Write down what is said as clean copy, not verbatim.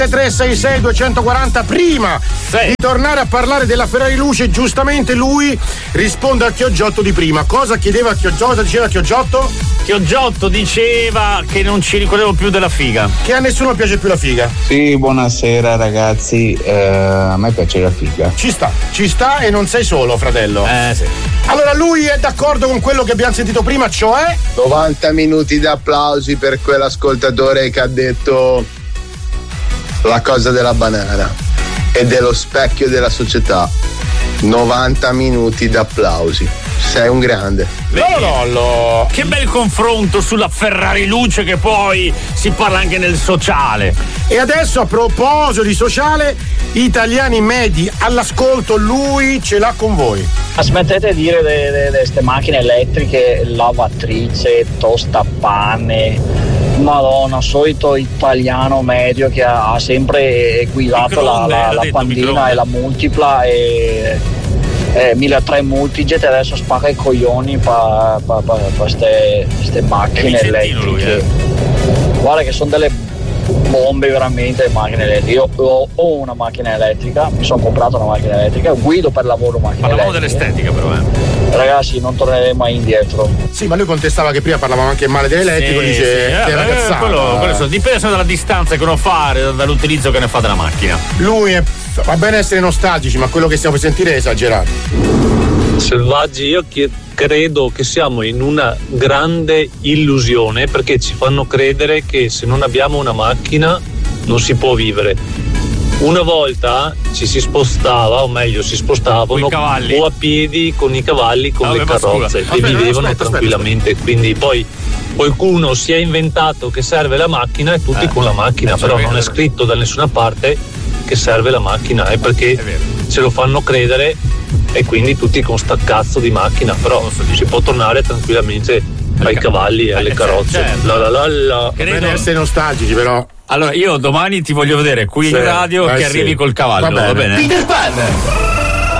366 240 prima di tornare a parlare della Ferrari Luce. Giustamente lui risponde al Chioggiotto di prima. Cosa chiedeva Chioggiotto? Cosa diceva Chioggiotto? Chioggiotto diceva che non ci ricordiamo più della figa, che a nessuno piace più la figa. Sì, buonasera ragazzi, a me piace la figa. Ci sta e non sei solo, fratello. Sì. Allora lui è d'accordo con quello che abbiamo sentito prima, cioè 90 minuti di applausi per quell'ascoltatore che ha detto la cosa della banana e dello specchio della società. 90 minuti di applausi. Sei un grande. Lollo. Che bel confronto sulla Ferrari Luce, che poi si parla anche nel sociale. E adesso, a proposito di sociale, italiani medi all'ascolto, lui ce l'ha con voi. Smettete di dire di queste macchine elettriche, lavatrice, tostapane. Madonna, solito italiano medio che ha sempre guidato la pandina e la multipla e 1300 multijet e adesso spacca i coglioni per queste macchine elettriche. Guarda che sono delle bombe veramente, macchine elettriche. Io ho una macchina elettrica, mi sono comprato una macchina elettrica, guido per lavoro macchina Parlavamo elettrica. dell'estetica però Ragazzi, non tornerei mai indietro. Sì, ma lui contestava che prima parlavamo anche male dell'elettrico, dice che è una cazzata. Quello dipende sempre dalla distanza che uno fa, dall'utilizzo che ne fa della macchina. Lui va bene essere nostalgici, ma quello che stiamo per sentire è esagerato. Selvaggi, io credo che siamo in una grande illusione, perché ci fanno credere che se non abbiamo una macchina non si può vivere. Una volta ci si spostava, o meglio si spostavano o a piedi con i cavalli, con le carrozze e vivevano tranquillamente. Quindi poi qualcuno si è inventato che serve la macchina e tutti con la macchina, però non è scritto da nessuna parte che serve la macchina, è perché ce lo fanno credere e quindi tutti con sta cazzo di macchina, però si può tornare tranquillamente ai cavalli e alle carrozze. Bene essere nostalgici, però. Allora io domani ti voglio vedere qui in radio che arrivi col cavallo, va bene? Peter Pan.